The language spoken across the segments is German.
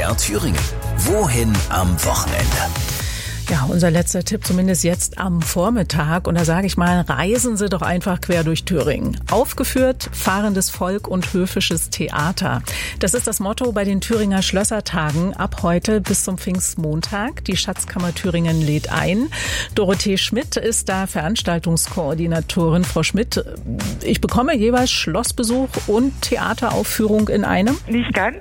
MDR Thüringen. Wohin am Wochenende? Ja, unser letzter Tipp, zumindest jetzt am Vormittag. Und da sage ich mal, reisen Sie doch einfach quer durch Thüringen. Aufgeführt, fahrendes Volk und höfisches Theater. Das ist das Motto bei den Thüringer Schlössertagen ab heute bis zum Pfingstmontag. Die Schatzkammer Thüringen lädt ein. Dorothee Schmidt ist da Veranstaltungskoordinatorin. Frau Schmidt, ich bekomme jeweils Schlossbesuch und Theateraufführung in einem? Nicht ganz.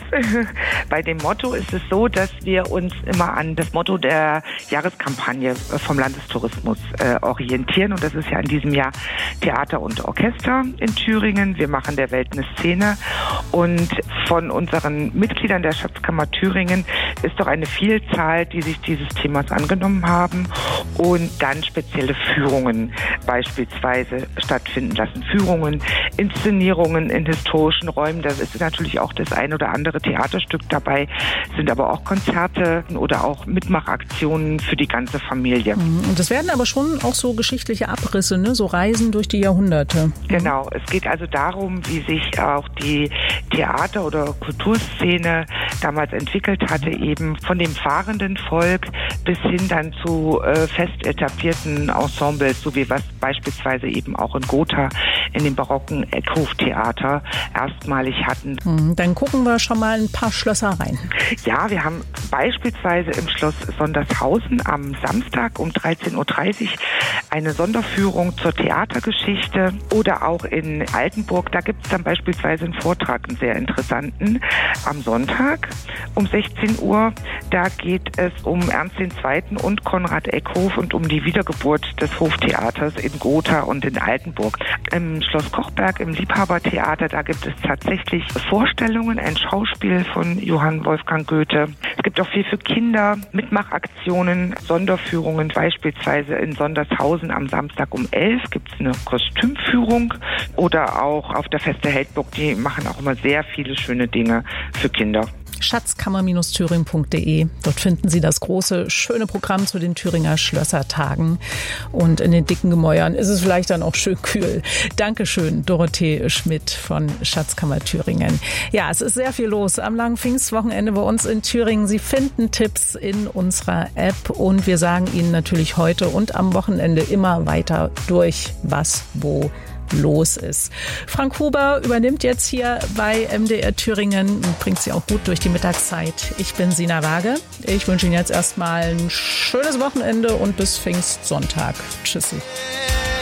Bei dem Motto ist es so, dass wir uns immer an das Motto der Jahreskampagne vom Landestourismus orientieren. Und das ist ja in diesem Jahr Theater und Orchester in Thüringen. Wir machen der Welt eine Szene. Und von unseren Mitgliedern der Schatzkammer Thüringen ist doch eine Vielzahl, die sich dieses Themas angenommen haben und dann spezielle Führungen beispielsweise stattfinden lassen. Führungen, Inszenierungen in historischen Räumen. Da ist natürlich auch das ein oder andere Theaterstück dabei, sind aber auch Konzerte oder auch Mitmachaktionen für die ganze Familie. Und das werden aber schon auch so geschichtliche Abrisse, ne? So Reisen durch die Jahrhunderte. Genau, es geht also darum, wie sich auch die Theater- oder Kulturszene damals entwickelt hatte, eben von dem fahrenden Volk bis hin dann zu fest etablierten Ensembles, so wie was beispielsweise eben auch in Gotha in dem barocken Eckhoftheater erstmalig hatten. Dann gucken wir schon mal ein paar Schlösser rein. Ja, wir haben beispielsweise im Schloss Sondershausen am Samstag um 13.30 Uhr eine Sonderführung zur Theatergeschichte oder auch in Altenburg. Da gibt es dann beispielsweise einen Vortrag, einen sehr interessanten. Am Sonntag um 16 Uhr, da geht es um Ernst II. Und Konrad Eckhof und um die Wiedergeburt des Hoftheaters in Gotha und in Altenburg. Im Schloss Kochberg, im Liebhabertheater, da gibt es tatsächlich Vorstellungen, ein Schauspiel von Johann Wolfgang Goethe. Es gibt auch viel für Kinder, Mitmachaktionen, Sonderführungen, beispielsweise in Sondershausen am Samstag um 11 gibt es eine Kostümführung oder auch auf der Feste Heldburg, die machen auch immer sehr viele schöne Dinge für Kinder. Schatzkammer-thüringen.de. Dort finden Sie das große, schöne Programm zu den Thüringer Schlössertagen. Und in den dicken Gemäuern ist es vielleicht dann auch schön kühl. Dankeschön, Dorothee Schmidt von Schatzkammer Thüringen. Ja, es ist sehr viel los am langen Pfingstwochenende bei uns in Thüringen. Sie finden Tipps in unserer App und wir sagen Ihnen natürlich heute und am Wochenende immer weiter durch, was wo los ist. Frank Huber übernimmt jetzt hier bei MDR Thüringen und bringt Sie auch gut durch die Mittagszeit. Ich bin Sina Waage. Ich wünsche Ihnen jetzt erstmal ein schönes Wochenende und bis Pfingstsonntag. Tschüssi.